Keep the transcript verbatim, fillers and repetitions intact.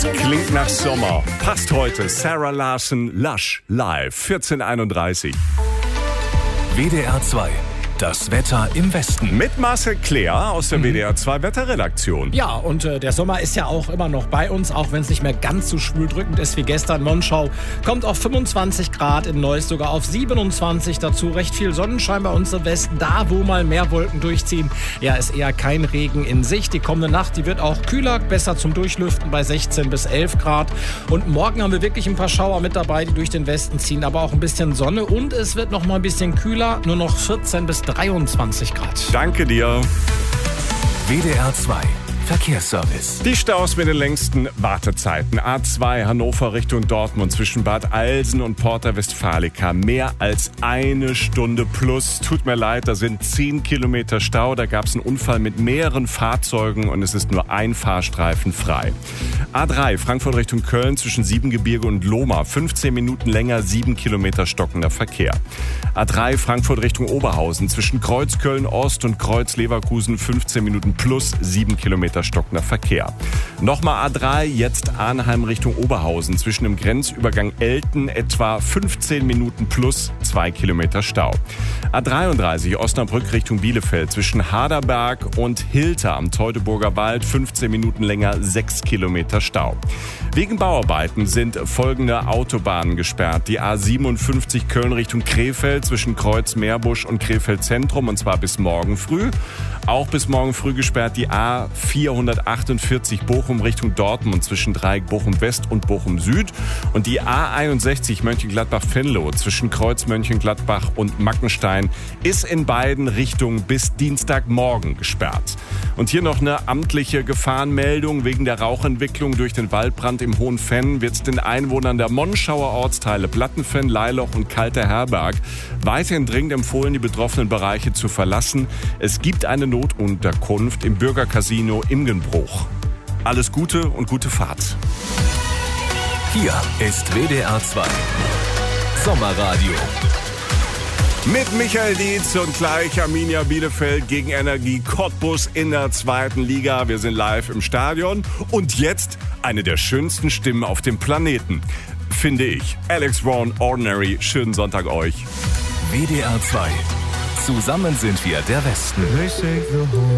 Klingt nach Sommer. Passt heute. Sarah Larson, Lush, live. vierzehn Uhr einunddreißig. W D R zwei. Das Wetter im Westen. Mit Marcel Claire aus der mhm. W D R zwei Wetterredaktion. Ja, und äh, der Sommer ist ja auch immer noch bei uns, auch wenn es nicht mehr ganz so schwül drückend ist wie gestern. Monschau kommt auf fünfundzwanzig Grad, in Neuss sogar auf siebenundzwanzig. Dazu recht viel Sonnenschein bei uns im Westen. Da, wo mal mehr Wolken durchziehen, ja, ist eher kein Regen in Sicht. Die kommende Nacht, die wird auch kühler, besser zum Durchlüften bei sechzehn bis elf Grad. Und morgen haben wir wirklich ein paar Schauer mit dabei, die durch den Westen ziehen, aber auch ein bisschen Sonne. Und es wird noch mal ein bisschen kühler, nur noch vierzehn bis dreiundzwanzig Grad. Danke dir. W D R zwei. Verkehrsservice. Die Staus mit den längsten Wartezeiten. A zwei Hannover Richtung Dortmund zwischen Bad Alsen und Porta Westfalica. Mehr als eine Stunde plus. Tut mir leid, da sind zehn Kilometer Stau. Da gab es einen Unfall mit mehreren Fahrzeugen und es ist nur ein Fahrstreifen frei. A drei Frankfurt Richtung Köln zwischen Siebengebirge und Lohmar. fünfzehn Minuten länger, sieben Kilometer stockender Verkehr. A drei Frankfurt Richtung Oberhausen zwischen Kreuz Köln-Ost und Kreuz Leverkusen. fünfzehn Minuten plus, sieben Kilometer stockender Verkehr. Nochmal A drei, jetzt Arnheim Richtung Oberhausen. Zwischen dem Grenzübergang Elten etwa fünfzehn Minuten plus, zwei Kilometer Stau. A dreiunddreißig Osnabrück Richtung Bielefeld. Zwischen Haderberg und Hilter am Teutoburger Wald. fünfzehn Minuten länger, sechs Kilometer Stau. Wegen Bauarbeiten sind folgende Autobahnen gesperrt. Die A siebenundfünfzig Köln Richtung Krefeld zwischen Kreuz Meerbusch und Krefeld Zentrum, und zwar bis morgen früh. Auch bis morgen früh gesperrt die A vierhundertachtundvierzig Bochum Richtung Dortmund zwischen Dreieck Bochum West und Bochum Süd. Und die A einundsechzig Mönchengladbach-Venlo zwischen Kreuz Mönchengladbach und Mackenstein ist in beiden Richtungen bis Dienstagmorgen gesperrt. Und hier noch eine amtliche Gefahrenmeldung. Wegen der Rauchentwicklung durch den Waldbrand im Hohen Venn wird es den Einwohnern der Monschauer Ortsteile Plattenfenn, Leiloch und Kalter Herberg weiterhin dringend empfohlen, die betroffenen Bereiche zu verlassen. Es gibt eine Notunterkunft im Bürgercasino Imgenbruch. Alles Gute und gute Fahrt. Hier ist W D R zwei Sommerradio. Mit Michael Dietz und gleich Arminia Bielefeld gegen Energie Cottbus in der zweiten Liga. Wir sind live im Stadion. Und jetzt eine der schönsten Stimmen auf dem Planeten, finde ich. Alex Ron, Ordinary. Schönen Sonntag euch. W D R zwei. Zusammen sind wir der Westen.